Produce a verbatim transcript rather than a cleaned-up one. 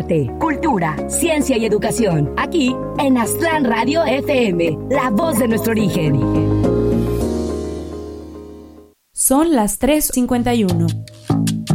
arte, cultura, ciencia y educación. Aquí en Aztlán Radio F M, la voz de nuestro origen. Son las tres cincuenta y uno.